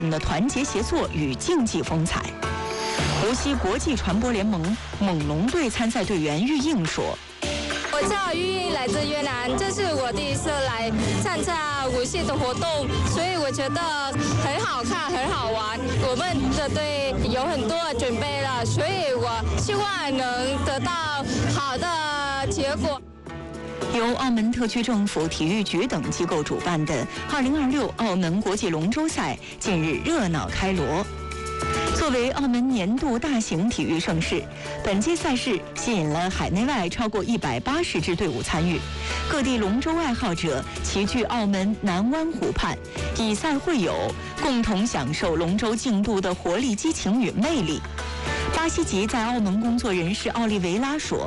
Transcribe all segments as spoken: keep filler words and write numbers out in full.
的团结协作与竞技风采。无锡国际传播联盟猛龙队参赛队员玉映说：“ 我叫玉映，来自越南，这是我第一次来参加无锡的活动，所以我觉得很好看，很好玩。我们的队有很多准备了，所以我希望能得到好的结果。” 由澳门特区政府体育局等机构主办的二零二六澳门国际龙舟赛近日热闹开锣。作为澳门年度大型体育盛事，本届赛事吸引了海内外超过一百八十支队伍参与，各地龙舟爱好者齐聚澳门南湾湖畔，以赛会友，共同享受龙舟竞渡的活力、激情与魅力。巴西籍在澳门工作人士奥利维拉说：“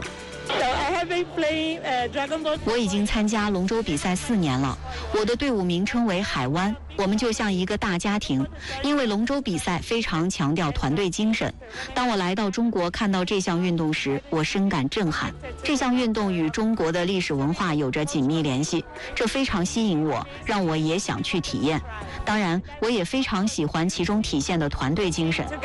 我已经参加龙舟比赛四年了，我的队伍名称为海湾，我们就像一个大家庭。因为龙舟比赛非常强调团队精神。当我来到中国看到这项运动时，我深感震撼。这项运动与中国的历史文化有着紧密联系，这非常吸引我，让我也想去体验。当然，我也非常喜欢其中体现的团队精神。”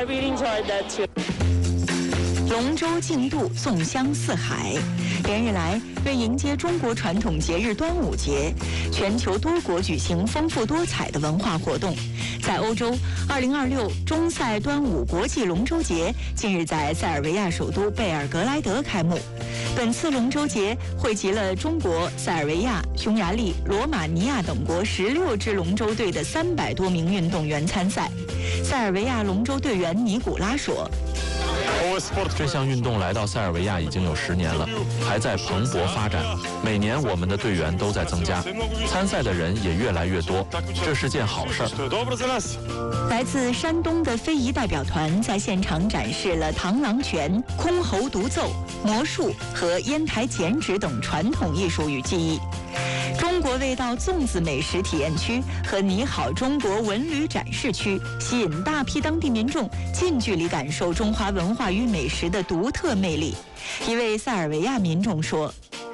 龙舟竞渡纵香四海，连日来，为迎接中国传统节日端午节，全球多国举行丰富多彩的文化活动。在欧洲，二零二六中塞端午国际龙舟节近日在塞尔维亚首都贝尔格莱德开幕。本次龙舟节汇集了中国、塞尔维亚、匈牙利、罗马尼亚等国十六支龙舟队的三百多名运动员参赛。塞尔维亚龙舟队员尼古拉说：“ 这项运动来到塞尔维亚已经有十年了，还在蓬勃发展。每年我们的队员都在增加，参赛的人也越来越多，这是件好事儿。” 来自山东的非遗代表团在现场展示了螳螂拳、箜篌独奏、魔术和烟台剪纸等传统艺术与技艺。中国味道粽子美食体验区和你好中国文旅展示区吸引大批当地民众近距离感受中华文化与美食的独特魅力。一位塞尔维亚民众说：“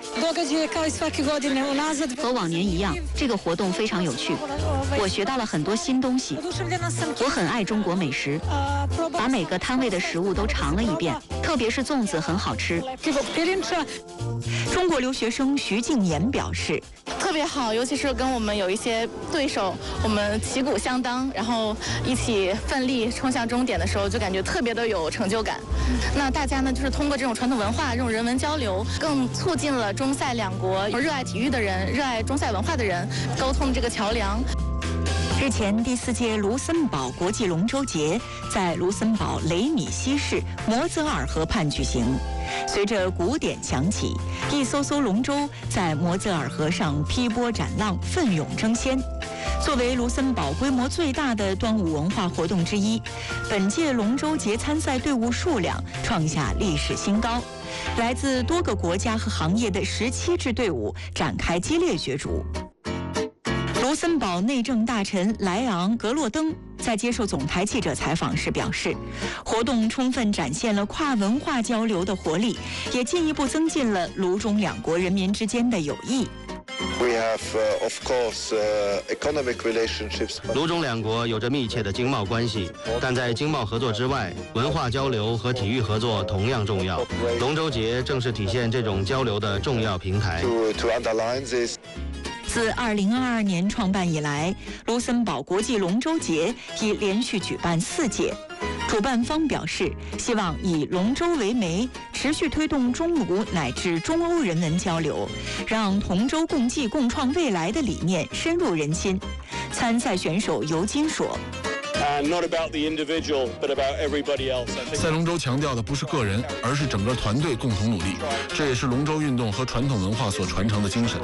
和往年一样，这个活动非常有趣，我学到了很多新东西。我很爱中国美食，把每个摊位的食物都尝了一遍，特别是粽子很好吃。” 中国留学生徐静言表示：“ 特别好，尤其是跟我们有一些对手，我们旗鼓相当，然后一起奋力冲向终点的时候，就感觉特别的有成就感。那大家呢，就是通过这种传统文化、这种人文交流，更促进了中塞两国热爱体育的人、热爱中塞文化的人沟通这个桥梁。” 日前，第四届卢森堡国际龙舟节在卢森堡雷米西市摩泽尔河畔举行。随着鼓点响起，一艘艘龙舟在摩泽尔河上劈波斩浪，奋勇争先。作为卢森堡规模最大的端午文化活动之一，本届龙舟节参赛队伍数量创下历史新高，来自多个国家和行业的十七支队伍展开激烈角逐。卢森堡内政大臣莱昂·格洛登在接受总台记者采访时表示，活动充分展现了跨文化交流的活力，也进一步增进了卢中两国人民之间的友谊。 We have, uh, of course, uh, economic relationships. 卢中两国有着密切的经贸关系，但在经贸合作之外，文化交流和体育合作同样重要。龙舟节正是体现这种交流的重要平台。 To, to underline this. 自二零二二年创办以来，卢森堡国际龙舟节已连续举办四届。主办方表示，希望以龙舟为媒，持续推动中卢乃至中欧人文交流，让同舟共济、共创未来的理念深入人心。参赛选手尤金说：“ 赛龙舟强调的不是个人，而是整个团队共同努力，这也是龙舟运动和传统文化所传承的精神。”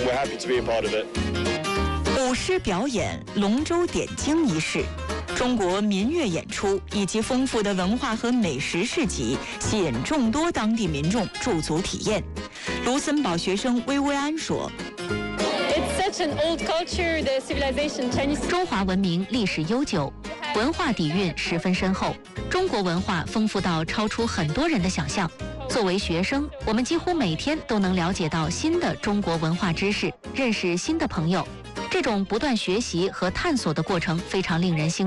舞狮表演、龙舟点睛仪式、中国民乐演出以及丰富的文化和美食市集，吸引众多当地民众驻足体验。卢森堡学生薇薇安说：“ 中华文明历史悠久，文化底蕴十分深厚，中国文化丰富到超出很多人的想象。作为学生，我们几乎每天都能了解到新的中国文化知识，认识新的朋友。这种不断学习和探索的过程非常令人兴奋。”